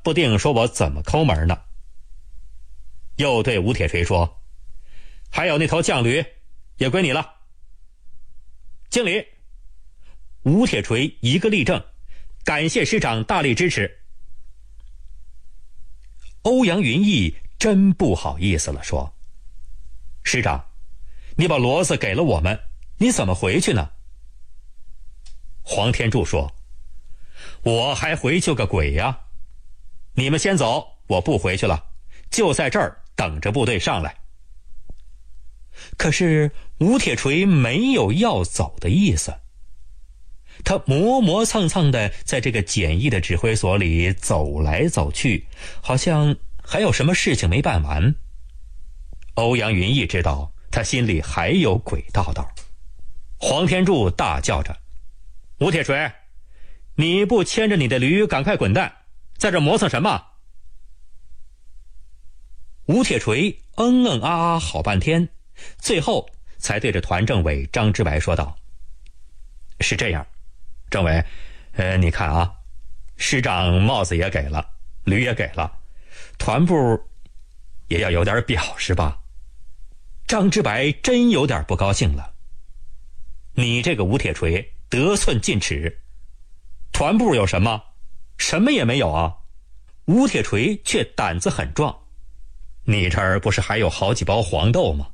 不定说我怎么抠门呢。又对吴铁锤说，还有那头犟驴也归你了。经理，吴铁锤一个立正，感谢师长大力支持。欧阳云逸真不好意思了，说，师长，你把骡子给了我们，你怎么回去呢？黄天柱说，我还回去个鬼呀！你们先走，我不回去了，就在这儿等着部队上来。可是吴铁锤没有要走的意思，他磨磨蹭蹭的在这个简易的指挥所里走来走去，好像还有什么事情没办完。欧阳云逸知道他心里还有鬼道道。黄天柱大叫着，吴铁锤，你不牵着你的驴赶快滚蛋，在这磨蹭什么？吴铁锤嗯嗯啊啊好半天，最后才对着团政委张之白说道，是这样，政委，你看啊，师长帽子也给了，驴也给了，团部也要有点表示吧。张之白真有点不高兴了，你这个吴铁锤得寸进尺，团部有什么？什么也没有啊。吴铁锤却胆子很壮，你这儿不是还有好几包黄豆吗？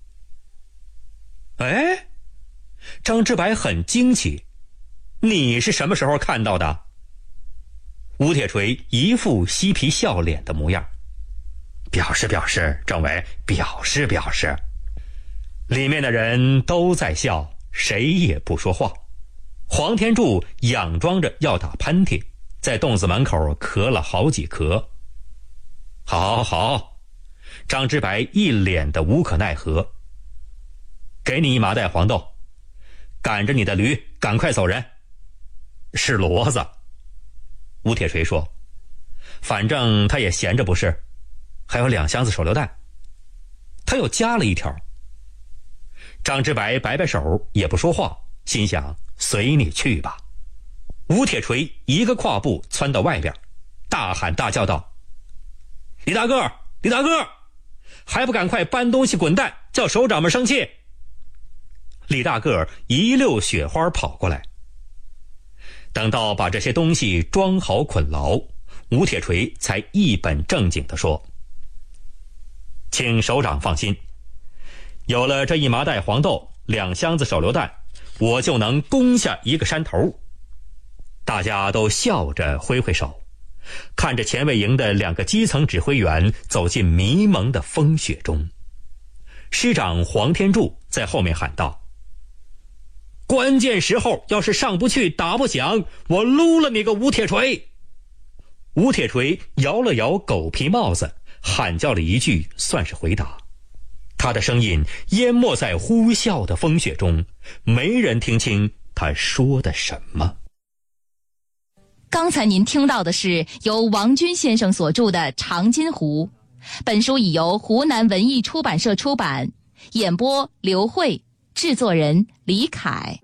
哎，张之白很惊奇，你是什么时候看到的？吴铁锤一副嬉皮笑脸的模样，表示表示，政委，表示表示。里面的人都在笑，谁也不说话。黄天柱佯装着要打喷嚏，在洞子门口咳了好几咳。好好，张之白一脸的无可奈何。给你一麻袋黄豆，赶着你的驴赶快走人。是骡子。吴铁锤说，反正他也闲着不是，还有2箱子手榴弹，他又加了一条。张之白摆摆手也不说话，心想随你去吧。吴铁锤一个跨步窜到外边，大喊大叫道，李大个，李大个，还不赶快搬东西滚蛋，叫首长们生气。李大个一溜雪花跑过来，等到把这些东西装好捆牢，吴铁锤才一本正经地说，请首长放心，有了这一麻袋黄豆，2箱子手榴弹，我就能攻下一个山头。大家都笑着挥挥手，看着前卫营的2个基层指挥员走进迷蒙的风雪中。师长黄天柱在后面喊道，关键时候要是上不去打不响，我撸了你个吴铁锤。吴铁锤摇了摇狗皮帽子，喊叫了一句算是回答。他的声音淹没在呼啸的风雪中，没人听清他说的什么。 刚才您听到的是由王军先生所著的《长津湖》，本书已由湖南文艺出版社出版，演播刘慧，制作人李凯。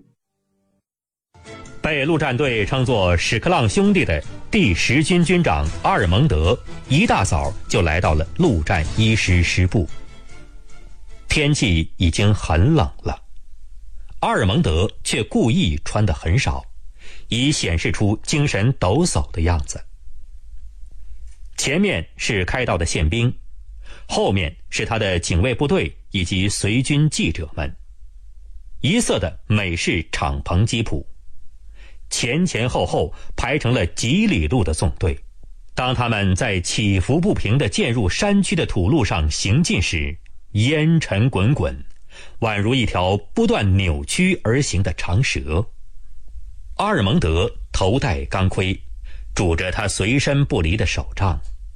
被陆战队称作屎壳郎兄弟的第10军军长阿尔蒙德一大早就来到了陆战1师师部。天气已经很冷了，阿尔蒙德却故意穿得很少，以显示出精神抖擞的样子。前面是开道的宪兵，后面是他的警卫部队以及随军记者们，一色的美式敞篷吉普，前前后后排成了几里路的纵队。当他们在起伏不平的渐入山区的土路上行进时，烟尘滚滚，宛如一条不断扭曲而行的长蛇。阿尔蒙德头戴钢盔，拄着他随身不离的手杖。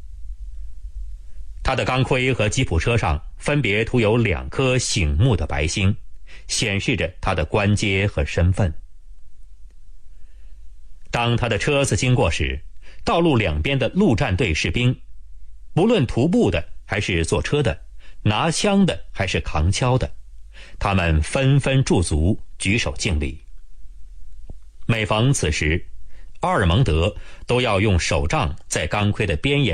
他的钢盔和吉普车上分别涂有2颗醒目的白星，显示着他的官阶和身份。当他的车子经过时，道路两边的陆战队士兵，不论徒步的还是坐车的，拿枪的还是扛锹的，他们纷纷驻足，举手敬礼。每逢此时，阿尔蒙德都要用手杖在钢盔的边沿